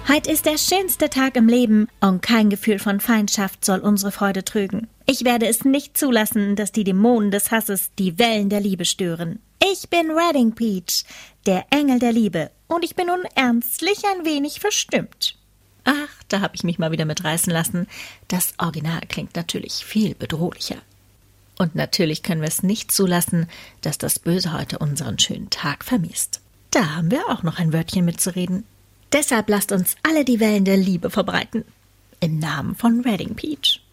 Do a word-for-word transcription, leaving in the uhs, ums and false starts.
Heut ist der schönste Tag im Leben und kein Gefühl von Feindschaft soll unsere Freude trügen. Ich werde es nicht zulassen, dass die Dämonen des Hasses die Wellen der Liebe stören. Ich bin Wedding Peach, der Engel der Liebe, und ich bin nun ernstlich ein wenig verstimmt. Ach, da habe ich mich mal wieder mitreißen lassen. Das Original klingt natürlich viel bedrohlicher. Und natürlich können wir es nicht zulassen, dass das Böse heute unseren schönen Tag vermiest. Da haben wir auch noch ein Wörtchen mitzureden. Deshalb lasst uns alle die Wellen der Liebe verbreiten. Im Namen von Wedding Peach.